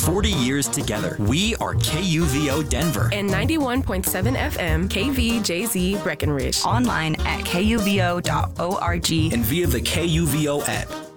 40 years together. We are KUVO Denver. And 91.7 FM, KVJZ Breckenridge. Online at kuvo.org. And via the KUVO app.